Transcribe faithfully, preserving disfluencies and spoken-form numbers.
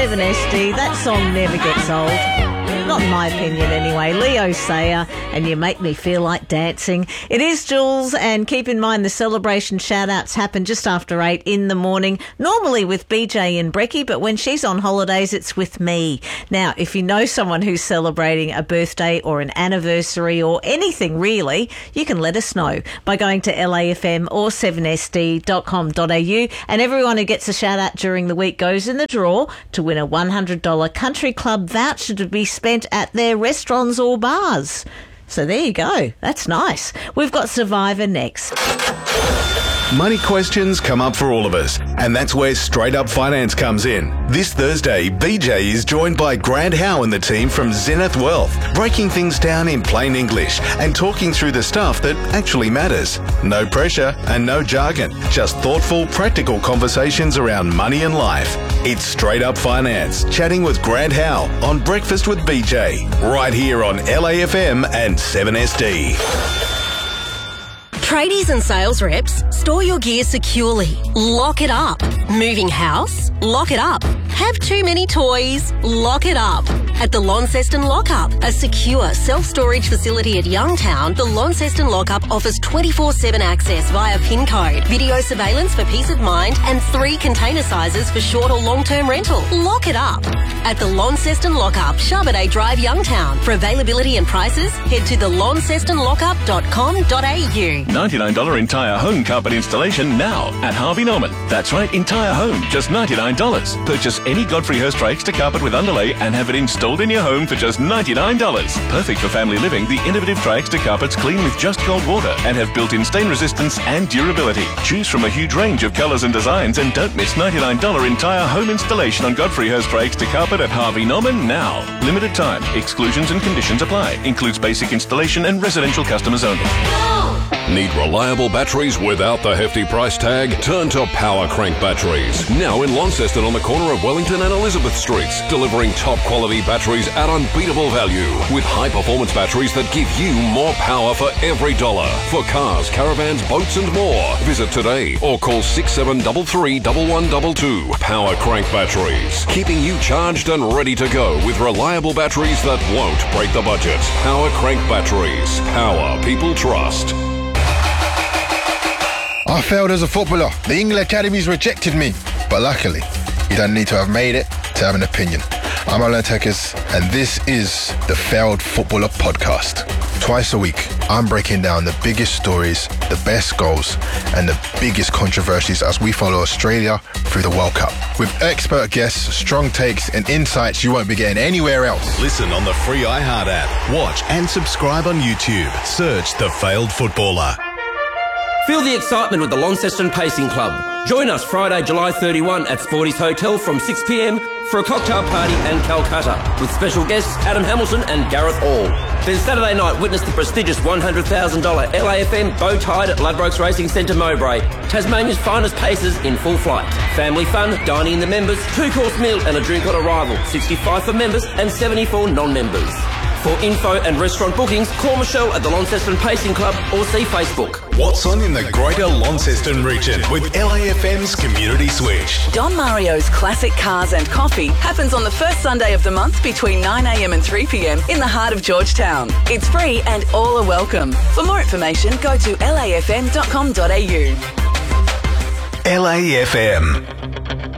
seven S D. That song never gets old. Not in my opinion anyway. Leo Sayer, and You Make Me Feel Like Dancing. It is Jules, and keep in mind the celebration shout-outs happen just after eight in the morning, normally with B J and Brecky, but when she's on holidays, it's with me. Now, if you know someone who's celebrating a birthday or an anniversary or anything really, you can let us know by going to L A F M or seven S D dot com dot A U, and everyone who gets a shout-out during the week goes in the draw to win a one hundred dollars Country Club voucher to be spent at their restaurants or bars. So there you go. That's nice. We've got Survivor next. Money questions come up for all of us, and that's where Straight Up Finance comes in. This Thursday, B J is joined by Grant Howe and the team from Zenith Wealth, breaking things down in plain English and talking through the stuff that actually matters. No pressure and no jargon, just thoughtful, practical conversations around money and life. It's Straight Up Finance, chatting with Grant Howe on Breakfast with B J, right here on L A F M and seven S D. Tradies and sales reps, store your gear securely. Lock it up. Moving house? Lock it up. Have too many toys? Lock it up. At the Launceston Lockup, a secure self-storage facility at Youngtown, the Launceston Lockup offers twenty-four seven access via PIN code, video surveillance for peace of mind, and three container sizes for short or long-term rental. Lock it up. At the Launceston Lockup, Charbonet Drive, Youngtown. For availability and prices, head to the launceston lockup dot com dot A U. ninety-nine dollars entire home carpet installation now at Harvey Norman. That's right, entire home, just ninety-nine dollars. Purchase any Godfrey Hirst extra carpet with underlay and have it installed in your home for just ninety-nine dollars. Perfect for family living, the innovative Tri-Extra carpets clean with just cold water and have built-in stain resistance and durability. Choose from a huge range of colours and designs, and don't miss ninety-nine dollars entire home installation on Godfrey Hirst Tri-Extra carpet at Harvey Norman now. Limited time. Exclusions and conditions apply. Includes basic installation and residential customers only. Need reliable batteries without the hefty price tag? Turn to Power Crank Batteries. Now in Launceston on the corner of Wellington and Elizabeth Streets. Delivering top quality batteries at unbeatable value. With high performance batteries that give you more power for every dollar. For cars, caravans, boats and more. Visit today or call six seven three three, one one two two. Power Crank Batteries. Keeping you charged and ready to go with reliable batteries that won't break the budget. Power Crank Batteries. Power people trust. I failed as a footballer. The England Academies rejected me. But luckily, you don't need to have made it to have an opinion. I'm Alan Tekes, and this is the Failed Footballer Podcast. Twice a week, I'm breaking down the biggest stories, the best goals, and the biggest controversies as we follow Australia through the World Cup. With expert guests, strong takes, and insights you won't be getting anywhere else. Listen on the free iHeart app. Watch and subscribe on YouTube. Search The Failed Footballer. Feel the excitement with the Launceston Pacing Club. Join us Friday, July thirty-first at Sporty's Hotel from six p m for a cocktail party and Calcutta with special guests Adam Hamilton and Gareth Hall. Then Saturday night, witness the prestigious one hundred thousand dollars L A F M bow tied at Ladbrokes Racing Centre Mowbray. Tasmania's finest pacers in full flight. Family fun, dining in the members, two-course meal and a drink on arrival. sixty-five for members and seventy-four non-members. For info and restaurant bookings, call Michelle at the Launceston Pacing Club or see Facebook. What's on in the Greater Launceston region with L A F M's Community Switch? Don Mario's Classic Cars and Coffee happens on the first Sunday of the month between nine a m and three p m in the heart of Georgetown. It's free and all are welcome. For more information, go to L A F M dot com dot A U. L A F M.